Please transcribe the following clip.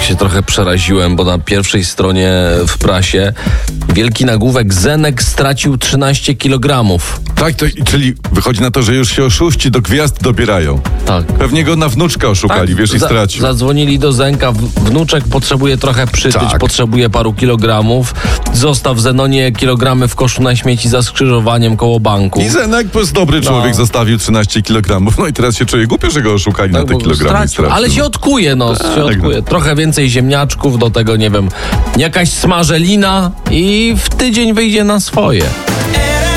się trochę przeraziłem, bo na pierwszej stronie w prasie wielki nagłówek: Zenek stracił 13 kg. Tak, czyli wychodzi na to, że już się oszuści do gwiazd dobierają. Tak. Pewnie go na wnuczka oszukali, i stracił. Zadzwonili do Zenka, wnuczek potrzebuje trochę przytyć, Tak. potrzebuje paru kilogramów. Zostaw Zenonie kilogramy w koszu na śmieci za skrzyżowaniem koło banku. I Zenek, bo jest dobry człowiek, zostawił 13 kg. No i teraz się czuje głupio, że go oszukali na te kilogramy. Ale się odkuje, Trochę więcej ziemniaczków, do tego, nie wiem, jakaś smażelina i w tydzień wyjdzie na swoje.